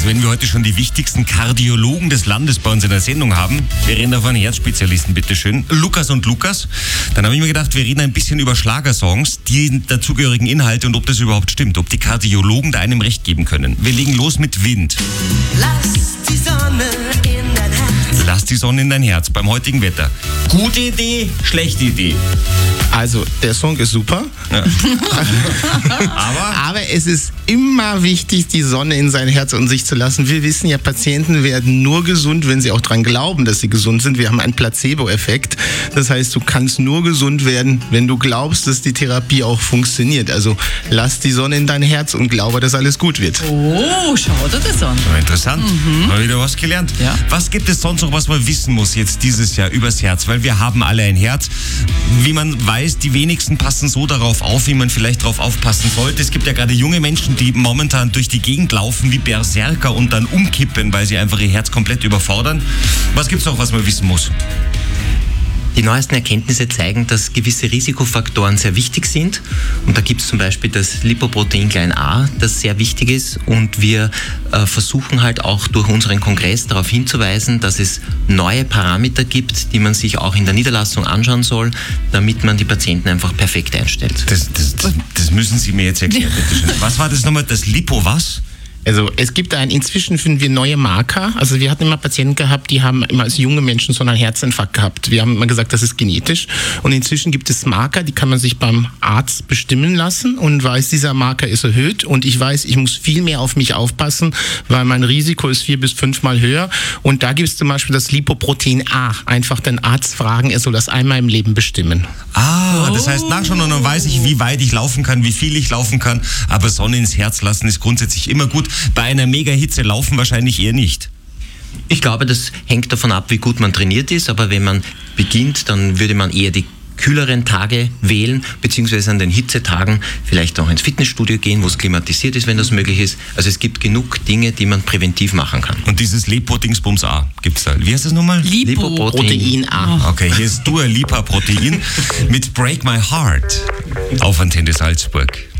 wenn wir heute schon die wichtigsten Kardiologen des Landes bei uns in der Sendung haben, wir reden davon Herzspezialisten, bitteschön, Lukas und Lukas, dann habe ich mir gedacht, wir reden ein bisschen über Schlagersongs, die dazugehörigen Inhalte und ob das überhaupt stimmt, ob die Kardiologen da einem recht geben können. Wir legen los mit Wind. Lass die Sonne in dein Herz. Lass die Sonne in dein Herz beim heutigen Wetter. Gute Idee, schlechte Idee. Also, der Song ist super. Ja. Aber es ist immer wichtig, die Sonne in sein Herz und sich zu lassen. Wir wissen ja, Patienten werden nur gesund, wenn sie auch dran glauben, dass sie gesund sind. Wir haben einen Placebo-Effekt. Das heißt, du kannst nur gesund werden, wenn du glaubst, dass die Therapie auch funktioniert. Also lass die Sonne in dein Herz und glaube, dass alles gut wird. Oh, schau dir das an. Interessant. Mal wieder was gelernt. Ja. Was gibt es sonst noch, was man wissen muss jetzt dieses Jahr übers Herz? Weil wir haben alle ein Herz. Wie man weiß, die wenigsten passen so darauf auf, wie man vielleicht darauf aufpassen sollte. Es gibt ja gerade junge Menschen, die momentan durch die Gegend laufen wie Berserker und dann umkippen, weil sie einfach ihr Herz komplett überfordern. Was gibt's noch, was man wissen muss? Die neuesten Erkenntnisse zeigen, dass gewisse Risikofaktoren sehr wichtig sind. Und da gibt es zum Beispiel das Lipoprotein a, das sehr wichtig ist. Und wir versuchen halt auch durch unseren Kongress darauf hinzuweisen, dass es neue Parameter gibt, die man sich auch in der Niederlassung anschauen soll, damit man die Patienten einfach perfekt einstellt. Das müssen Sie mir jetzt erklären, bitte schön. Was war das nochmal? Das Lipo was? Also es gibt inzwischen finden wir neue Marker. Also wir hatten immer Patienten gehabt, die haben immer als junge Menschen so einen Herzinfarkt gehabt. Wir haben immer gesagt, das ist genetisch. Und inzwischen gibt es Marker, die kann man sich beim Arzt bestimmen lassen und weiß, dieser Marker ist erhöht. Und ich weiß, ich muss viel mehr auf mich aufpassen, weil mein Risiko ist 4 bis 5 Mal höher. Und da gibt es zum Beispiel das Lipoprotein A. Einfach den Arzt fragen, er soll das einmal im Leben bestimmen. Das heißt nachschauen und dann weiß ich, wie weit ich laufen kann, wie viel ich laufen kann. Aber Sonne ins Herz lassen ist grundsätzlich immer gut. Bei einer Mega-Hitze laufen wahrscheinlich eher nicht. Ich glaube, das hängt davon ab, wie gut man trainiert ist. Aber wenn man beginnt, dann würde man eher die kühleren Tage wählen, beziehungsweise an den Hitzetagen vielleicht auch ins Fitnessstudio gehen, wo es klimatisiert ist, wenn das möglich ist. Also es gibt genug Dinge, die man präventiv machen kann. Und dieses Lipo-Dingsbums A gibt's da. Wie heißt das nochmal? Lipoprotein A. Okay, hier ist Dua Lipa Protein mit Break My Heart auf Antenne Salzburg.